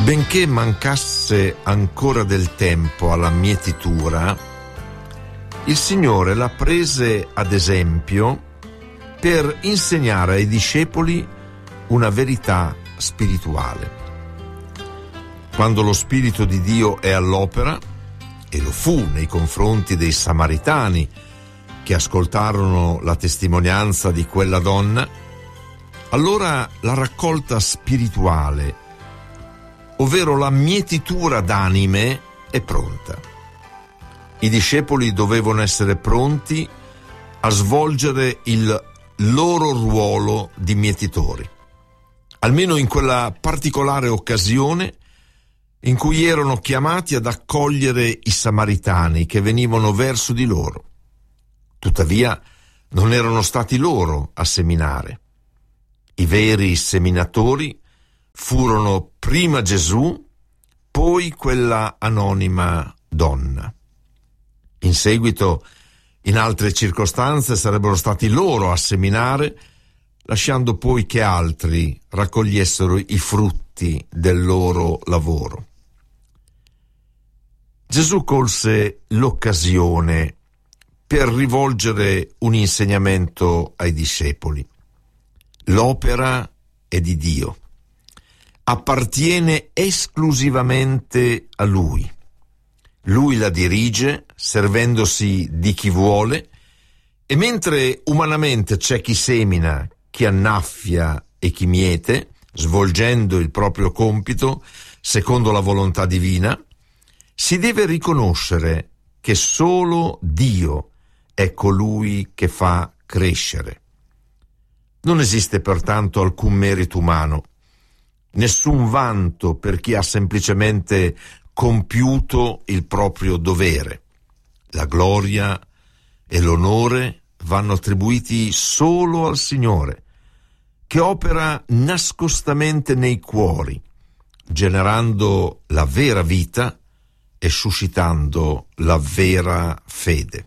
Benché mancasse ancora del tempo alla mietitura, il Signore la prese ad esempio per insegnare ai discepoli una verità spirituale. Quando lo Spirito di Dio è all'opera, e lo fu nei confronti dei Samaritani che ascoltarono la testimonianza di quella donna, allora la raccolta spirituale, ovvero la mietitura d'anime, è pronta. I discepoli dovevano essere pronti a svolgere il loro ruolo di mietitori, almeno in quella particolare occasione in cui erano chiamati ad accogliere i Samaritani che venivano verso di loro. Tuttavia non erano stati loro a seminare. I veri seminatori furono prima Gesù, poi quella anonima donna. In seguito, in altre circostanze, sarebbero stati loro a seminare, lasciando poi che altri raccogliessero i frutti del loro lavoro. Gesù colse l'occasione per rivolgere un insegnamento ai discepoli. L'opera è di Dio. Appartiene esclusivamente a Lui. Lui la dirige, servendosi di chi vuole, e mentre umanamente c'è chi semina, chi annaffia e chi miete, svolgendo il proprio compito secondo la volontà divina, si deve riconoscere che solo Dio è colui che fa crescere. Non esiste pertanto alcun merito umano, nessun vanto per chi ha semplicemente compiuto il proprio dovere. La gloria e l'onore vanno attribuiti solo al Signore, che opera nascostamente nei cuori, generando la vera vita e suscitando la vera fede.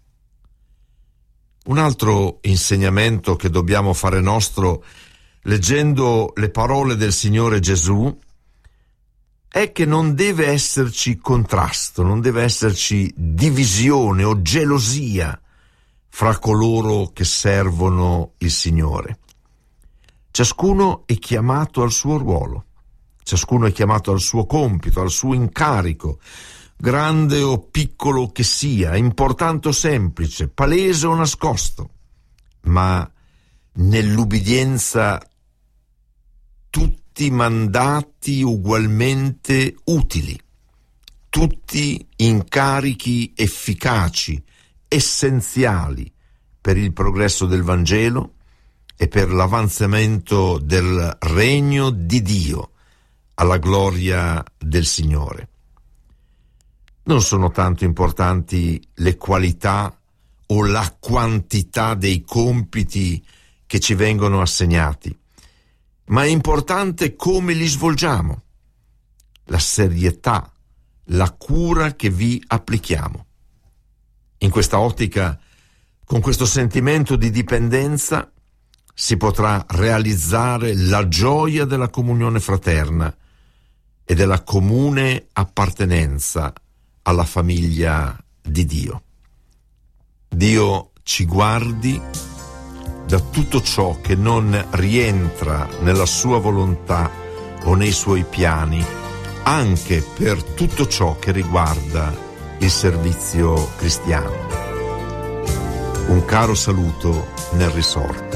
Un altro insegnamento che dobbiamo fare nostro leggendo le parole del Signore Gesù è che non deve esserci contrasto, non deve esserci divisione o gelosia fra coloro che servono il Signore. Ciascuno è chiamato al suo ruolo, ciascuno è chiamato al suo compito, al suo incarico, grande o piccolo che sia, importante o semplice, palese o nascosto, ma nell'ubbidienza tutti mandati ugualmente utili, tutti incarichi efficaci, essenziali per il progresso del Vangelo e per l'avanzamento del regno di Dio alla gloria del Signore. Non sono tanto importanti le qualità o la quantità dei compiti che ci vengono assegnati, ma è importante come li svolgiamo, la serietà, la cura che vi applichiamo. In questa ottica, con questo sentimento di dipendenza, si potrà realizzare la gioia della comunione fraterna e della comune appartenenza alla famiglia di Dio. Dio ci guardi da tutto ciò che non rientra nella sua volontà o nei suoi piani, anche per tutto ciò che riguarda il servizio cristiano. Un caro saluto nel Risorto.